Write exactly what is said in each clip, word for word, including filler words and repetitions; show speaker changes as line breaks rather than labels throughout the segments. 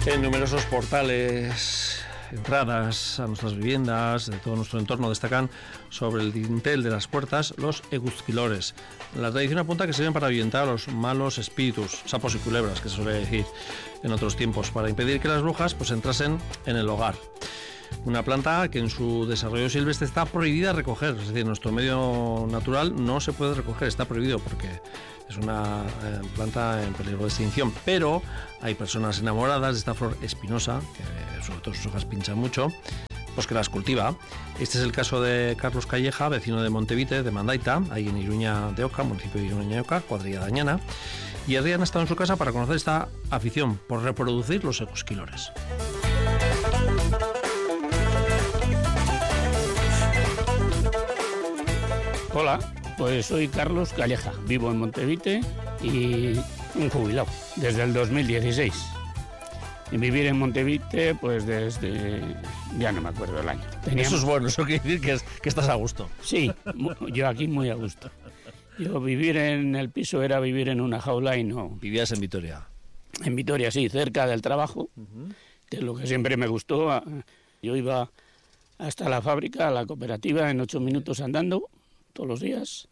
En numerosos portales, entradas a nuestras viviendas, de todo nuestro entorno, destacan sobre el dintel de las puertas los eguzquilores. La tradición apunta que sirven para ahuyentar a los malos espíritus, sapos y culebras, que se suele decir en otros tiempos, para impedir que las brujas pues entrasen en el hogar. Una planta que en su desarrollo silvestre está prohibida recoger, es decir, en nuestro medio natural no se puede recoger, está prohibido porque es una eh, planta en peligro de extinción, pero hay personas enamoradas de esta flor espinosa, que sobre todo sus hojas pinchan mucho, pues que las cultiva. Este es el caso de Carlos Calleja, vecino de Montevite, de Mandaita, ahí en Iruña de Oca, municipio de Iruña de Oca, cuadrilla de Añana, y Adrián ha estado en su casa para conocer esta afición por reproducir los eguzquilores.
Hola, pues soy Carlos Calleja, vivo en Montevite y un jubilado desde el dos mil dieciséis. Y vivir en Montevite pues desde, ya no me acuerdo el año.
Teníamos... Eso es bueno, eso quiere decir que, es, que estás a gusto.
Sí, yo aquí muy a gusto. Yo vivir en el piso era vivir en una jaula y no...
¿Vivías en Vitoria?
En Vitoria, sí, cerca del trabajo, uh-huh. que es lo que siempre me gustó. Yo iba hasta la fábrica, a la cooperativa, en ocho minutos andando, todos los días,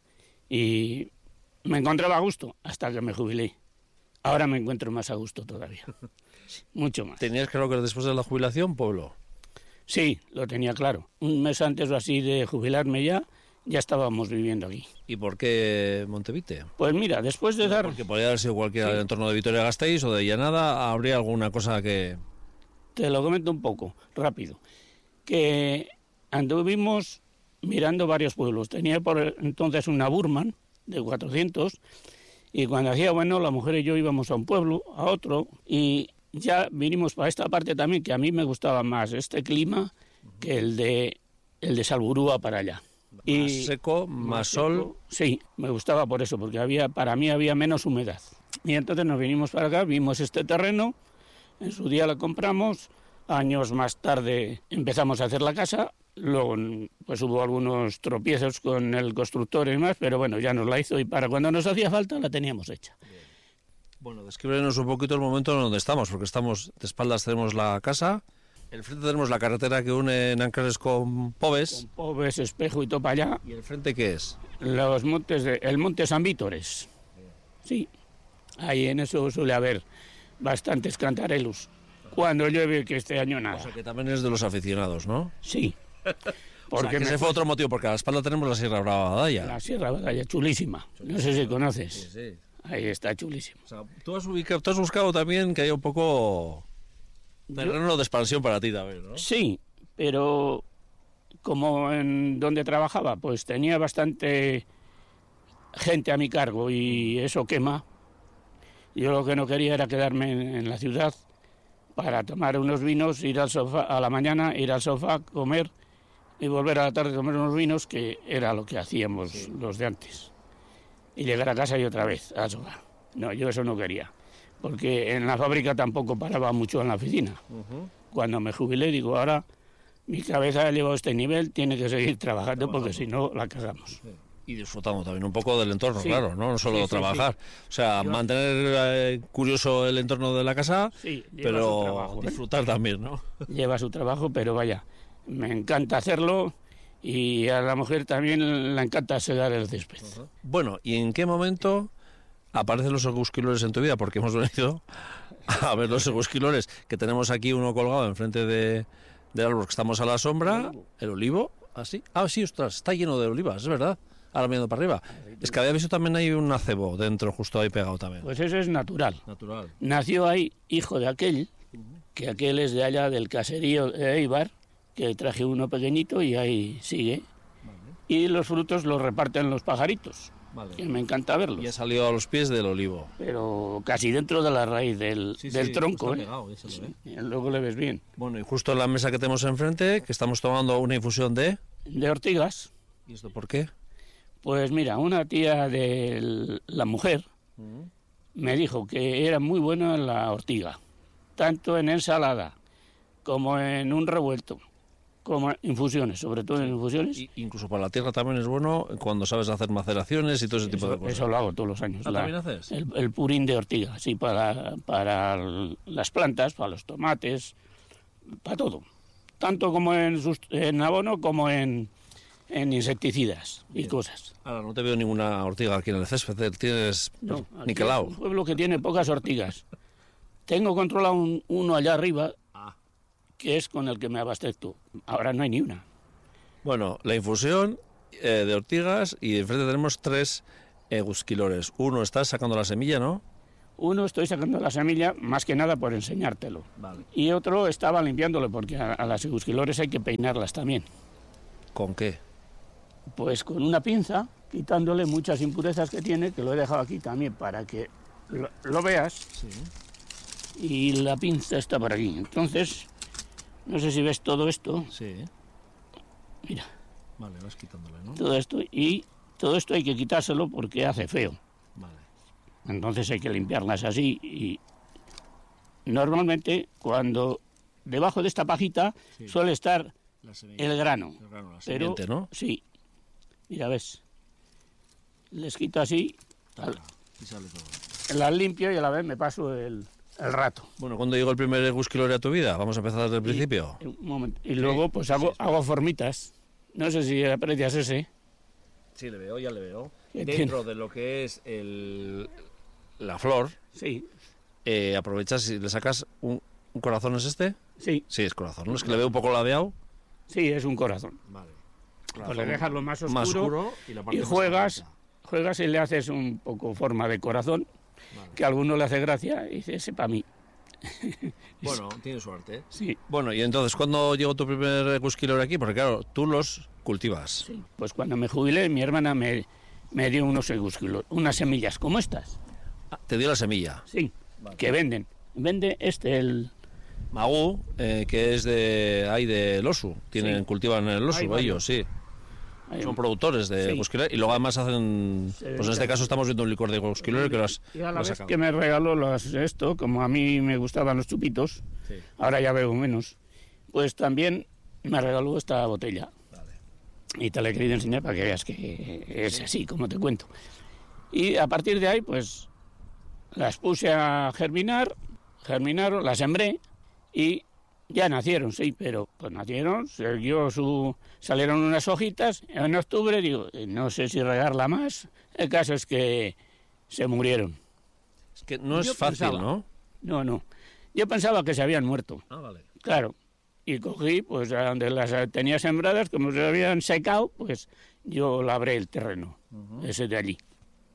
y me encontraba a gusto hasta que me jubilé. Ahora me encuentro más a gusto todavía, mucho más.
¿Tenías claro que después de la jubilación, pueblo?
Sí, lo tenía claro. Un mes antes o así de jubilarme ya, ya estábamos viviendo aquí.
¿Y por qué Montevite?
Pues mira, después de dar...
Porque podría haber sido cualquiera sí. del entorno de Vitoria-Gasteiz o de Llanada, ¿habría alguna cosa que...?
Te lo comento un poco, rápido. Que anduvimos mirando varios pueblos. Tenía por entonces una Burman de cuatrocientos y cuando hacía bueno la mujer y yo íbamos a un pueblo, a otro, y ya vinimos para esta parte también, que a mí me gustaba más este clima que el de el de Salburúa para allá.
Más
y
seco, más, más sol.
Seco, sí, me gustaba por eso, porque había para mí había menos humedad. Y entonces nos vinimos para acá, vimos este terreno, en su día lo compramos, años más tarde empezamos a hacer la casa. Luego pues hubo algunos tropiezos con el constructor y demás, pero bueno, ya nos la hizo y para cuando nos hacía falta la teníamos hecha.
Bien. Bueno, descríbenos un poquito el momento en donde estamos, porque estamos de espaldas, tenemos la casa, el frente tenemos la carretera que une Nanclares con Pobes.
Con Pobes, Espejo y todo para allá.
¿Y el frente qué es?
Los montes de, el monte San Vítores. Sí, ahí en eso suele haber bastantes cantarelos. Cuando llueve, que este año nada.
O sea que también es de los aficionados, ¿no?
Sí.
Porque o sea, que ese fue otro motivo, porque a la espalda tenemos la Sierra Brava de Adaya.
La Sierra Badalla, chulísima. chulísima. No sé si conoces.
Sí, sí.
Ahí está, chulísima.
O sea, tú has, ubicado, tú has buscado también que haya un poco terreno Yo... de expansión para ti también, ¿no?
Sí, pero como en donde trabajaba, pues tenía bastante gente a mi cargo y eso quema. Yo lo que no quería era quedarme en, en la ciudad para tomar unos vinos, ir al sofá a la mañana, ir al sofá, comer y volver a la tarde a tomar unos vinos, que era lo que hacíamos sí. los de antes. Y llegar a casa y otra vez al sofá. No, yo eso no quería, porque en la fábrica tampoco paraba mucho en la oficina. Uh-huh. Cuando me jubilé, digo, ahora mi cabeza ha llevado a este nivel, tiene que seguir trabajando, trabajando. porque si no la cagamos.
Sí. Y disfrutando también un poco del entorno, sí. claro, ¿no? No solo
sí, sí,
trabajar. Sí. O sea, Yo... mantener eh, curioso el entorno de la casa,
sí,
pero
trabajo, ¿eh?
disfrutar también, ¿no?
Lleva su trabajo, pero vaya, me encanta hacerlo y a la mujer también le encanta segar el césped. Uh-huh.
Bueno, ¿y en qué momento aparecen los eguzquilores en tu vida? Porque hemos venido a ver los eguzquilores, que tenemos aquí uno colgado enfrente de, del árbol, que estamos a la sombra, el olivo, el olivo así. Ah, sí, ostras, está lleno de olivas, es verdad. Ahora mirando para arriba. Es que había visto también hay un acebo dentro, justo ahí pegado también.
Pues eso es natural.
Natural.
Nació ahí hijo de aquel, que aquel es de allá del caserío de Eibar, que traje uno pequeñito y ahí sigue. Vale. Y los frutos los reparten los pajaritos, vale. que me encanta verlos.
Y ha salido a los pies del olivo.
Pero casi dentro de la raíz del,
sí,
del
sí,
tronco. ¿eh?
Pegado, eso lo ve.
Sí, luego le ves bien.
Bueno, y justo en la mesa que tenemos enfrente, que estamos tomando una infusión de...
De ortigas.
¿Y esto por qué?
Pues mira, una tía de la mujer uh-huh. me dijo que era muy buena la ortiga, tanto en ensalada como en un revuelto, como infusiones, sobre todo en infusiones.
Y incluso para la tierra también es bueno cuando sabes hacer maceraciones y todo ese tipo
Eso,
de cosas.
eso lo hago todos los años.
¿Ah,
La-
también haces?
El, el purín de ortiga, sí, para, para las plantas, para los tomates, para todo. Tanto como en, sust- en abono como en, en insecticidas y
Bien.
cosas.
Ahora no te veo ninguna ortiga aquí en el césped, tienes
No, aquí es
niquelao.
un pueblo que tiene pocas ortigas. Tengo controlado un- uno allá arriba,
Ah.
que es con el que me abastezco. Ahora no hay ni una.
Bueno, la infusión eh, de ortigas y enfrente tenemos tres egusquilores. Uno está sacando la semilla, ¿no?
Uno estoy sacando la semilla más que nada por enseñártelo.
Vale.
Y otro estaba limpiándolo porque a, a las egusquilores hay que peinarlas también.
¿Con qué?
Pues con una pinza, quitándole muchas impurezas que tiene, que lo he dejado aquí también para que lo, lo veas.
Sí.
Y la pinza está por aquí. Entonces, no sé si ves todo esto.
Sí.
Mira,
Vale, vas quitándole, ¿no?
todo esto. Y todo esto hay que quitárselo porque hace feo.
Vale.
Entonces hay que limpiarlas así. Y normalmente, cuando debajo de esta pajita
Sí.
suele estar
La semilla.
el grano.
El grano, la
Pero,
simiente, ¿no?
sí. Mira, ves. Les quito así,
Tala, y sale todo.
las limpio y a la vez me paso el, el rato.
Bueno, ¿cuándo llegó el primer egusquilore a tu vida? Vamos a empezar desde el principio.
Un momento. Y luego pues hago,
sí, sí.
hago formitas. No sé si aprecias ese.
Sí, le veo, ya le veo.
¿Qué
Dentro de lo que es el, la flor,
Sí,
eh, aprovechas y le sacas un, un corazón, ¿es este?
sí,
Sí, es corazón, ¿no? Es que le veo un poco ladeado.
sí, es un corazón.
Vale.
Pues le dejas lo más oscuro,
Más oscuro y, la parte
y
más
juegas,
clarita.
juegas y le haces un poco forma de corazón,
Vale.
que a alguno le hace gracia y dice, ese para mí.
Bueno, tiene suerte.
Sí,
Bueno, y entonces, ¿cuándo llegó tu primer egusquilore aquí? Porque claro, tú los cultivas.
sí. Pues cuando me jubilé, mi hermana me, me dio unos egusquilos, unas semillas como estas.
Ah, te dio la semilla.
Sí,
Vale.
que venden. Vende este, el...
Magú, eh, que es de ahí de Losu. Tienen,
Sí.
cultivan en el Losu,
Hay varios.
ellos, sí. Son productores de
Sí.
egusquilore y luego además hacen,
Se
pues en
dedican.
este caso estamos viendo un licor de egusquilore que lo has,
Y a la
lo has
vez
sacado.
que me regaló los, esto, como a mí me gustaban los chupitos,
Sí.
ahora ya veo menos, pues también me regaló esta botella.
Vale.
Y te la he querido enseñar para que veas que es así, como te cuento. Y a partir de ahí, pues las puse a germinar, germinaron, las sembré y ya nacieron, sí, pero pues nacieron, siguió su, salieron unas hojitas. En octubre digo, no sé si regarla más. El caso es que se murieron.
Es que no es
Yo
fácil,
pensaba-
¿no?
No, no. Yo pensaba que se habían muerto,
Ah, vale.
claro. Y cogí, pues a donde las tenía sembradas, como se habían secado, pues yo labré el terreno, ese de allí.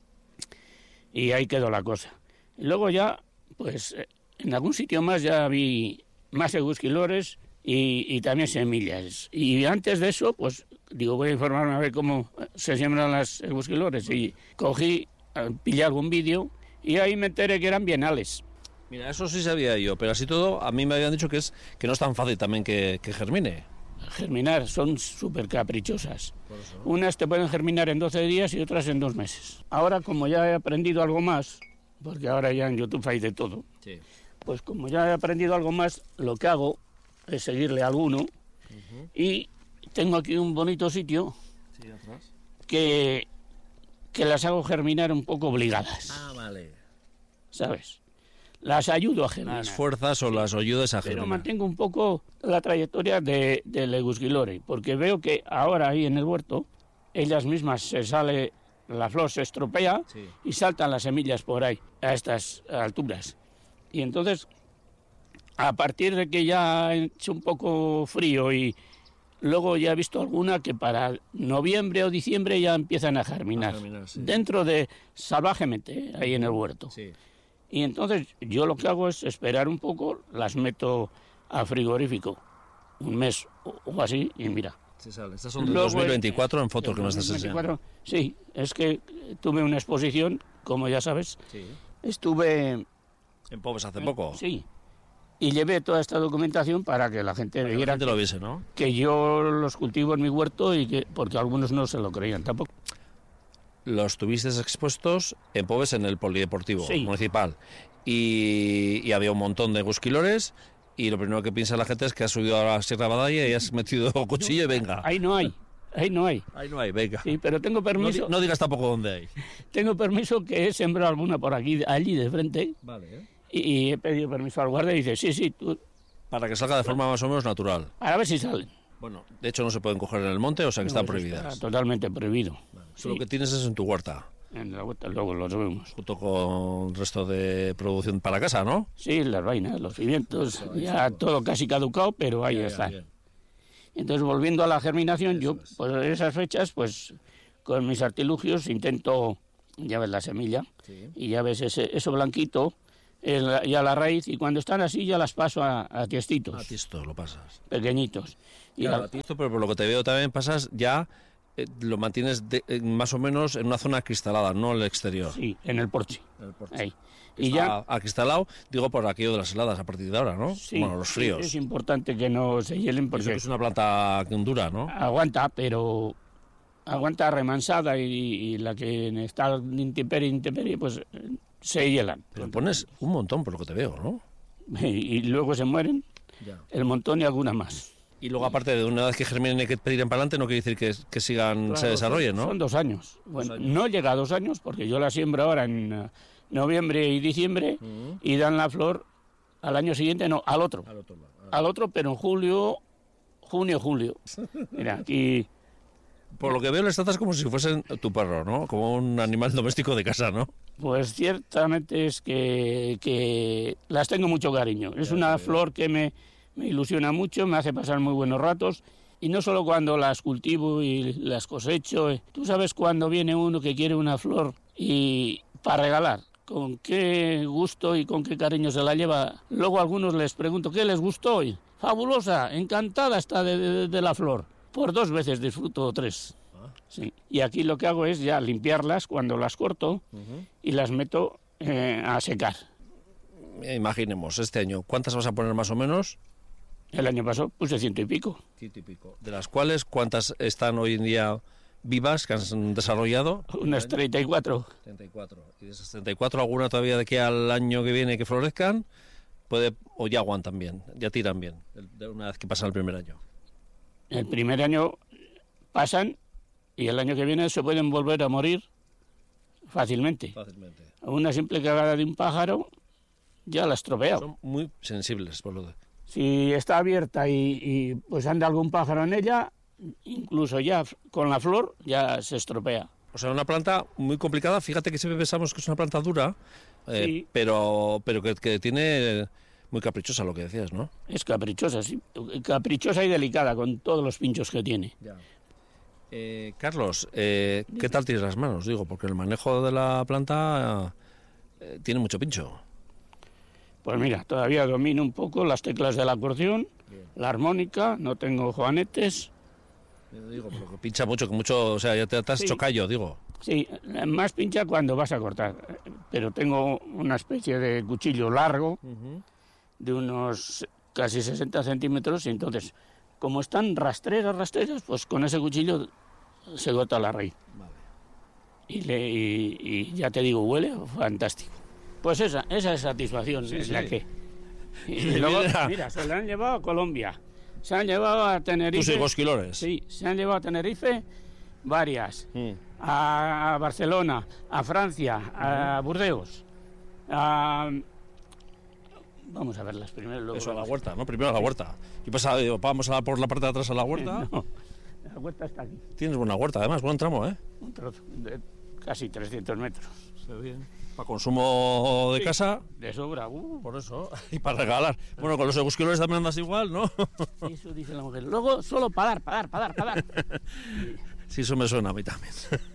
Y ahí quedó la cosa. Y luego ya, pues eh, en algún sitio más ya vi más egusquilores y, y también semillas. Y antes de eso, pues digo, voy a informarme a ver cómo se siembran las egusquilores. Y cogí, eh, pillé algún vídeo y ahí me enteré que eran bienales.
Mira, eso sí sabía yo, pero así todo, a mí me habían dicho que es que no es tan fácil también que, que germine.
Germinar, son súper caprichosas. Unas te pueden germinar en doce días y otras en dos meses. Ahora, como ya he aprendido algo más, porque ahora ya en YouTube hay de todo,
Sí.
pues como ya he aprendido algo más, lo que hago es seguirle a alguno y tengo aquí un bonito sitio
Sí, atrás.
que, que las hago germinar un poco obligadas,
Ah, vale.
¿sabes? Las ayudo a germinar.
Las fuerzas o las ayudas a
Pero
germinar.
mantengo un poco la trayectoria de, del egusquilore, porque veo que ahora ahí en el huerto, ellas mismas se sale, la flor se estropea
Sí.
y saltan las semillas por ahí, a estas alturas. Y entonces, a partir de que ya ha hecho un poco frío y luego ya he visto alguna que para noviembre o diciembre ya empiezan a germinar,
A germinar, sí.
dentro de, salvajemente, ¿eh? Ahí en el huerto.
Sí.
Y entonces yo lo que hago es esperar un poco, las meto a frigorífico, un mes o, o así, y mira.
Sí, sale. Estas son de
Luego,
dos mil veinticuatro en fotos
el
que me estás
dos mil
enseñando.
veinticuatro, sí, es que tuve una exposición, como ya sabes,
Sí.
estuve...
En Pobes hace poco.
Sí, y llevé toda esta documentación para que la gente
Para que la
viera
gente lo viese, ¿no?
que yo los cultivo en mi huerto y que porque algunos no se lo creían tampoco.
Los tuviste expuestos en Pobes en el polideportivo
Sí.
municipal y, y había un montón de egusquilores y lo primero que piensa la gente es que has subido a la Sierra Badalla y has metido cuchillo y venga.
Ahí no hay, ahí no hay.
Ahí no hay, venga.
Sí, pero tengo permiso.
No, no digas tampoco dónde hay.
Tengo permiso que he sembrado alguna por aquí, allí de frente.
Vale, ¿eh?
Y, y he pedido permiso al guardia y dice, sí, sí, tú...
Para que salga de forma más o menos natural.
Para ver si salen.
Bueno, de hecho no se pueden coger en el monte, o sea que
No,
están
eso
prohibidas.
está totalmente prohibido.
Vale.
Sí.
Lo que tienes es en tu huerta,
En la vuelta luego los vemos.
junto con el resto de producción para casa, ¿no?
Sí, las vainas, los pimientos, ya todo casi caducado, pero ahí
Ya, ya,
está.
bien.
Entonces, volviendo a la germinación, yo, pues en esas fechas, pues con mis artilugios intento, ya ves la semilla,
Sí.
y ya ves ese, eso blanquito, el- ya la raíz, y cuando están así ya las paso a, a tiestitos,
A ti esto lo pasas.
pequeñitos. Y
Claro,
a-
a ti esto, pero por lo que te veo también pasas ya, eh, lo mantienes de- eh, más o menos en una zona acristalada, no en el exterior.
sí, en el porche.
El porche.
Ahí.
Que
Y
está
ya...
acristalado, digo, por aquello de las heladas a partir de ahora, ¿no?
Sí,
Bueno, los
sí,
fríos.
es importante que no se hielen
Eso
porque
que es una planta que dura, ¿no?
aguanta, pero aguanta remansada y, y la que está en intemperie, intemperie, pues eh, se hielan.
Pero pones un montón por lo que te veo, ¿no?
Y, y luego se mueren el montón y alguna más.
Y luego, aparte de una vez que germinen y que pedir para adelante, no quiere decir que, que sigan, se
Claro,
desarrollen, ¿no?
Son dos años. Bueno,
años.
no llega a dos años porque yo la siembro ahora en eh, noviembre y diciembre
Ujú.
y dan la flor al año siguiente, no, al otro.
Al otro lado.
Al otro, pero en julio, junio, julio. Mira, aquí...
Por lo que veo, les tratas como si fuesen tu perro, ¿no? Como un animal doméstico de casa, ¿no?
Pues ciertamente es que, que las tengo mucho cariño. Es una flor que me, me ilusiona mucho, me hace pasar muy buenos ratos. Y no solo cuando las cultivo y las cosecho. eh. Tú sabes cuando viene uno que quiere una flor y para regalar, con qué gusto y con qué cariño se la lleva. Luego a algunos les pregunto, ¿qué les gustó hoy? Fabulosa, encantada está de, de- de la flor. Por dos veces disfruto o tres. Sí. Y aquí lo que hago es ya limpiarlas cuando las corto y las meto eh, a secar.
Imaginemos, este año, ¿cuántas vas a poner más o menos?
El año pasado puse ciento y pico.
Ciento y pico. De las cuales, ¿cuántas están hoy en día vivas, que han desarrollado?
Unas treinta y cuatro.
treinta y cuatro. Y de esas treinta y cuatro, ¿alguna todavía de aquí al año que viene que florezcan? Puede, o ya aguantan bien, ya tiran bien, de una vez que pasa el primer año.
El primer año pasan y el año que viene se pueden volver a morir fácilmente.
Fácilmente.
Una simple cagada de un pájaro ya la ha estropeado.
Son muy sensibles, por lo de...
Si está abierta y, y, pues anda algún pájaro en ella, incluso ya f- con la flor ya se estropea.
O sea, una planta muy complicada. Fíjate que siempre pensamos que es una planta dura, eh,
Sí.
pero, pero que, que tiene muy caprichosa lo que decías, ¿no?
Es caprichosa, sí, caprichosa y delicada con todos los pinchos que tiene.
Eh, Carlos, eh, ¿qué tal tienes las manos? Digo, porque el manejo de la planta eh, tiene mucho pincho.
Pues mira, todavía domino un poco las teclas del acordeón, la armónica, no tengo juanetes.
Yo digo, porque pincha mucho, que mucho, o sea, ya te, te has
Sí.
hecho callo, digo.
Sí, más pincha cuando vas a cortar, pero tengo una especie de cuchillo largo de unos casi sesenta centímetros y entonces, como están rastreras, rastreras, pues con ese cuchillo se corta la raíz. Y, le, y, y ya te digo, huele fantástico. Pues esa, esa es satisfacción
Sí,
es
sí.
la que... Y,
Y
luego,
mira.
mira, se la han llevado a Colombia, se han llevado a Tenerife...
Tus egosquilores.
Sí, se han llevado a Tenerife varias,
Mm.
a Barcelona, a Francia, a Burdeos, a... Vamos a verlas primero. Luego
Eso, a la
vemos.
huerta, ¿no? Primero a la huerta. Yo pensaba, digo, vamos a por la parte de atrás a la huerta.
No, la huerta está aquí,
Tienes buena huerta, además, buen tramo, ¿eh?
un trozo de casi trescientos metros.
Para consumo de
Sí.
casa,
De sobra, uh,
por eso, y para regalar. Bueno, con los egosquilores también andas igual, ¿no?
eso dice la mujer. Luego solo para dar, para dar, para dar, para dar.
Sí, eso me suena a mí también.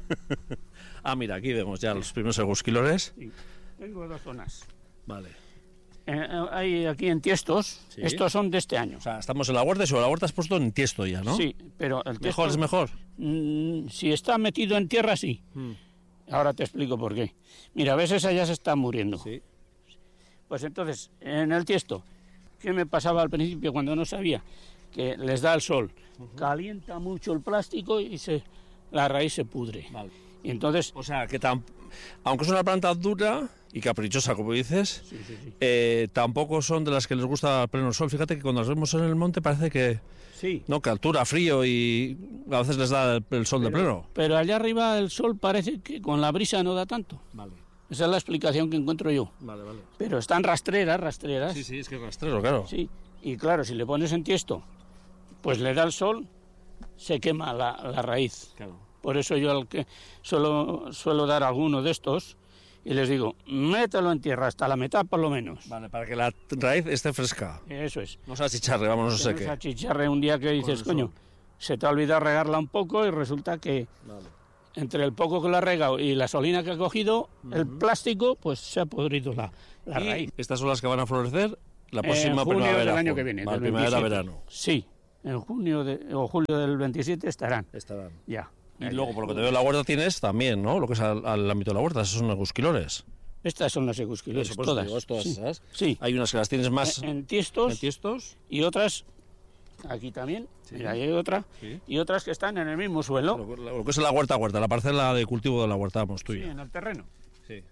Ah, mira, aquí vemos ya los primeros egosquilores.
Sí. Tengo dos zonas.
Vale.
Eh, eh, hay aquí en Tiestos,
Sí.
estos son de este año.
O sea, estamos en la huerta y sobre la huerta has puesto en tiesto ya, ¿no?
Sí, pero el tiesto,
Mejor es mejor.
mm, si está metido en tierra, sí. Ahora te explico por qué. Mira, ves, esa ya se está muriendo.
Sí.
Pues entonces, en el tiesto, ¿qué me pasaba al principio cuando no sabía? Que les da el sol, calienta mucho el plástico y se, la raíz se pudre.
Vale.
Y entonces,
O sea, que tan, aunque es una planta dura y caprichosa, como dices,
Sí, sí, sí.
eh, tampoco son de las que les gusta pleno sol. Fíjate que cuando las vemos en el monte parece que,
Sí.
no, que altura, frío y a veces les da el, el sol
Pero,
de pleno.
pero allá arriba el sol parece que con la brisa no da tanto.
Vale,
Esa es la explicación que encuentro yo.
vale, vale.
Pero están rastreras, rastreras.
Sí, sí, es que es rastrero, claro.
Sí. Y claro, si le pones en tiesto, pues le da el sol, se quema la, la raíz.
Claro.
Por eso yo al que suelo, suelo dar alguno de estos y les digo, mételo en tierra hasta la mitad por lo menos.
Vale, para que la raíz esté fresca.
Eso es.
No se achicharre, vamos, no sé
Que no se
qué.
achicharre un día que dices,
el
coño,
sol.
se te ha olvidado regarla un poco y resulta que
Vale.
entre el poco que lo ha regado y la solina que ha cogido, el plástico, pues se ha podrido la, la
Y
raíz.
estas son las que van a florecer la
En
próxima
junio
primavera.
del año
Juan.
que viene,
Vale,
del
primavera-verano.
veintisiete. Sí, en junio de, o julio del veintisiete estarán
Estarán.
ya.
Y luego, por lo que te veo en la huerta, tienes también, ¿no? Lo que es al, al ámbito de la huerta, esos son egusquilores.
Estas son las egusquilores,
Eso, por eso
todas.
te digo, es todas
sí.
esas.
Sí.
Hay unas que las tienes más
En, en tiestos
en tiestos.
y otras aquí también.
Sí.
Mira, ahí hay otra.
Sí.
Y otras que están en el mismo suelo.
Lo, lo- lo que es la huerta, huerta, la parcela de cultivo de la huerta, vamos,
Sí,
tuya.
en el terreno.
Sí.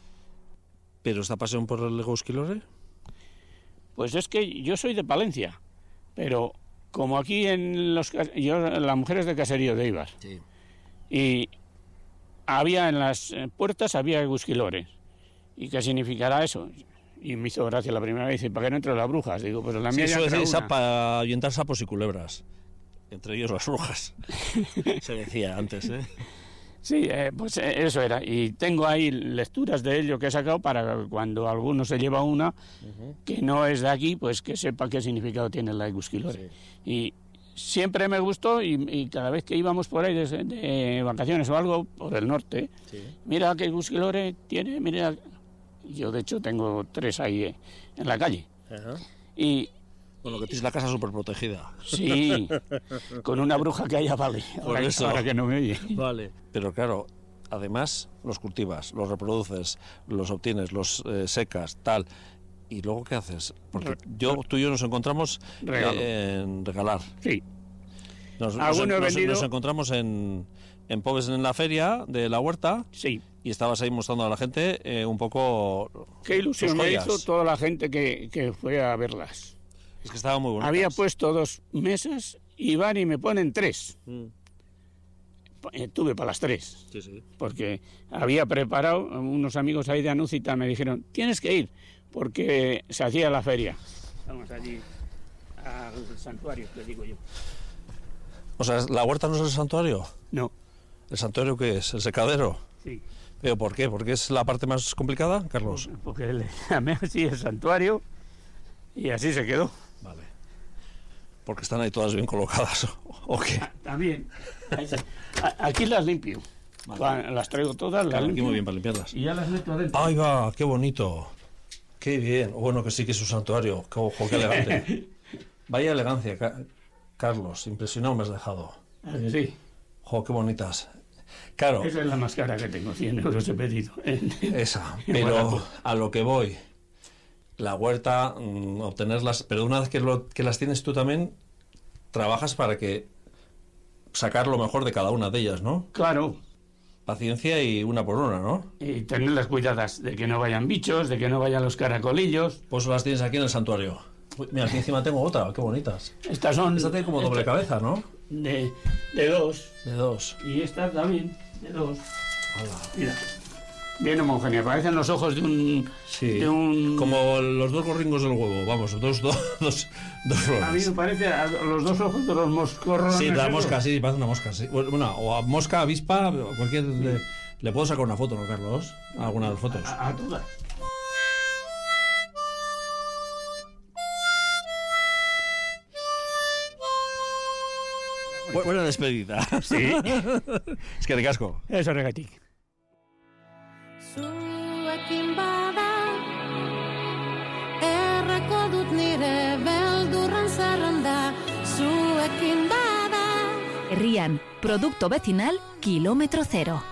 ¿Pero esta pasión por el egusquilore?
Pues es que yo soy de Palencia, pero como aquí en los cas- yo la mujer es de Caserío de Ibas
Sí.
y había en las eh, puertas había egusquilores. ¿Y qué significará eso? Y me hizo gracia la primera vez, dice, ¿para qué no entran las brujas? Digo, pero la
Sí,
mía ya
eso es
entra
esa
una.
para ahuyentar sapos y culebras. Entre ellos las brujas. Se decía antes, ¿eh?
Sí, eh, pues eh, eso era. Y tengo ahí lecturas de ello que he sacado para cuando alguno se lleva una que no es de aquí, pues que sepa qué significado tiene la egusquilore. Y siempre me gustó y, y cada vez que íbamos por ahí de, de vacaciones o algo, por el norte,
Sí.
mira qué egusquilore tiene, mira. Yo de hecho tengo tres ahí eh, en la calle.
Ajá.
Y
Bueno, que tienes la casa súper protegida.
sí, con una bruja que haya vale.
Por
Ahora,
eso.
ahora que no me oye.
Vale. Pero claro, además los cultivas, los reproduces, los obtienes, los eh, secas, tal. ¿Y luego qué haces? Porque yo, tú y yo nos encontramos
Regalo.
eh, en regalar.
Sí.
Nos, nos,
Alguno he
nos-
vendido.
nos encontramos en, en Pobes, en la feria de la huerta,
Sí.
y estabas ahí mostrando a la gente eh, un poco...
Qué ilusión
tus
me
joyas.
hizo toda la gente que, que fue a verlas.
Es que estaba muy bonito.
Había puesto dos mesas y van y me ponen tres.
Mm.
Eh, Tuve para las tres,
Sí, sí.
porque había preparado, unos amigos ahí de Anúcita me dijeron, tienes que ir, porque se hacía la feria. Vamos allí al santuario, te digo yo.
O sea, ¿la huerta no es el santuario?
No,
¿El santuario qué es? ¿El secadero?
sí,
¿Pero por qué? ¿Porque es la parte más complicada, Carlos?
porque le llamé así el santuario y así se quedó.
Vale. Porque están ahí todas bien colocadas, ¿o qué?
También. Ahí se- a- Aquí las limpio.
Vale.
Las traigo todas, las
Claro, aquí
limpio.
muy bien para limpiarlas.
Y ya las meto adentro.
¡Ay, va! ¡Qué bonito! ¡Qué bien! Bueno, que sí que es un santuario. ¡Qué, ojo, qué elegante! Vaya elegancia, Ca- Carlos. Impresionado me has dejado.
¿A que sí?
¡Jo, qué bonitas! Claro,
Esa es la más cara que tengo, cien euros he pedido.
esa.
En
Pero
Guadalajara.
a lo que voy, la huerta, mm, obtenerlas... Pero una vez que, lo- que las tienes tú también, trabajas para que sacar lo mejor de cada una de ellas, ¿no?
Claro,
Paciencia y una por una, ¿no?
y tenerlas cuidadas de que no vayan bichos, de que no vayan los caracolillos.
Pues las tienes aquí en el santuario. Uy, mira, aquí encima tengo otra, qué bonitas.
Estas son
Esta tiene como doble
esta-
cabeza, ¿no?
de, de dos,
De dos.
y esta también de dos.
Hola.
Mira, bien homogénea, parecen los ojos de un...
Sí,
de un...
como los dos gorringos del huevo, vamos, dos, dos, dos, dos
A mí me
flores.
parece a los dos ojos de los moscorrones.
Sí, la
esos.
mosca, sí, parece una mosca, sí. Bueno, o a mosca, avispa, cualquier... Le, le puedo sacar una foto, ¿no, Carlos? Alguna de las fotos.
A, a todas.
Bu- Buena despedida.
Sí.
Es que de casco.
Eso regatik.
Zuekin bada erreko dut nire beldurren zerrenda. Zuekin bada
Herrian, producto vecinal, kilómetro cero.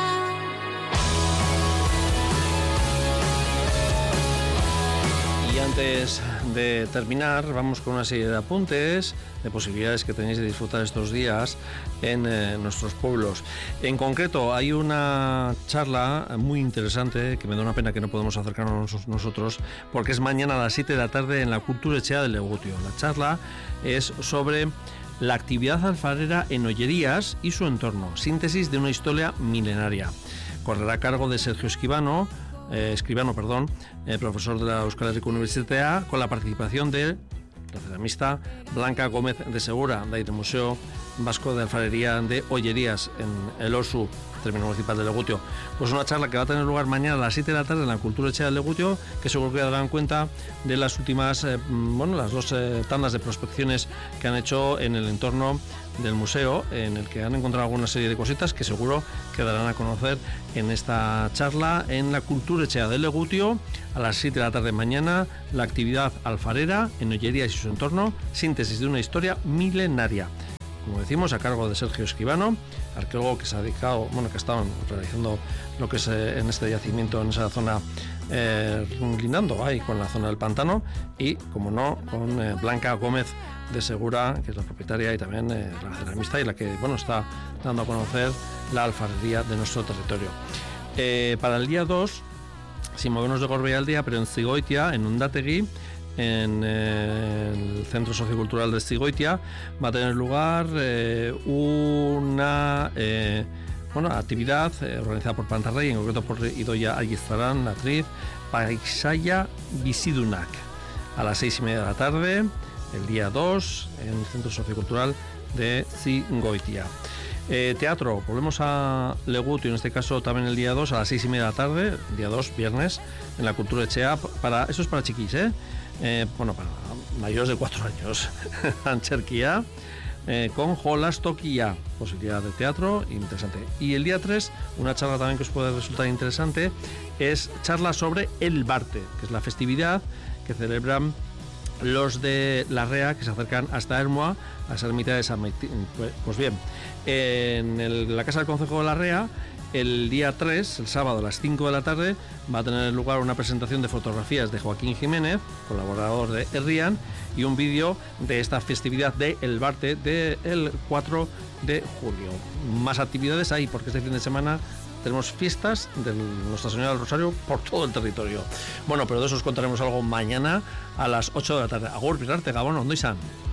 Y Antes de terminar, vamos con una serie de apuntes, de posibilidades que tenéis de disfrutar estos días en eh, nuestros pueblos. En concreto, hay una charla muy interesante que me da una pena que no podemos acercarnos nosotros, porque es mañana a las siete de la tarde en la Cultura Echea de Legutio. La charla es sobre la actividad alfarera en Ollerías y su entorno, síntesis de una historia milenaria. Correrá a cargo de Sergio Escribano, Eh, escribano, perdón, eh, profesor de la Euskal Herriko Universitatea, con la participación de la ceramista Blanca Gómez de Segura, del Museo Vasco de Alfarería de Ollerías, en el Osu, término municipal de Legutio. Pues una charla que va a tener lugar mañana a las siete de la tarde en la Cultura Echea de Legutio, que seguro que darán cuenta de las últimas, eh, bueno, las dos eh, tandas de prospecciones que han hecho en el entorno del museo, en el que han encontrado alguna serie de cositas que seguro que darán a conocer en esta charla en la Cultura Echea de Legutio a las siete de la tarde mañana. La actividad alfarera en Ollerías y su entorno, síntesis de una historia milenaria. Como decimos, a cargo de Sergio Escribano, arqueólogo que se ha dedicado, bueno, que estaban realizando lo que es eh, en este yacimiento, en esa zona, eh, lindando ahí con la zona del pantano, y, como no, con eh, Blanca Gómez de Segura, que es la propietaria y también eh, la ceramista, y la que, bueno, está dando a conocer la alfarería de nuestro territorio. Eh, para el día dos, sin movernos de Gorbea, pero en Zigoitia, en Undategui, en eh, el Centro Sociocultural de Zigoitia, va a tener lugar eh, una eh, bueno, actividad eh, organizada por Pantarrey, en concreto por Idoia Aguizarán, la actriz, Paisaia Bizidunak, a las seis y media de la tarde, el día dos, en el Centro Sociocultural de Zigoitia. Eh, teatro, volvemos a Legutio, en este caso también el día dos, a las seis y media de la tarde, día dos, viernes, en la Cultura Echea, para, eso es para chiquis, ¿eh? Eh, bueno, para mayores de cuatro años, Ancherquía, eh, con Jolastoquía, posibilidad de teatro interesante. Y el día tres, una charla también que os puede resultar interesante, es charla sobre el Barte, que es la festividad que celebran los de Larrea, que se acercan hasta Ermua, a esa ermita de San Martín. Pues bien, en el, la Casa del Concejo de Larrea, el día tres, el sábado a las cinco de la tarde, va a tener lugar una presentación de fotografías de Joaquín Jiménez, colaborador de Herrian, y un vídeo de esta festividad de El Barte del cuatro de julio. Más actividades hay, porque este fin de semana tenemos fiestas de Nuestra Señora del Rosario por todo el territorio. Bueno, pero de eso os contaremos algo mañana a las ocho de la tarde. Agur, Pirarte, Gabón, Ondo izan.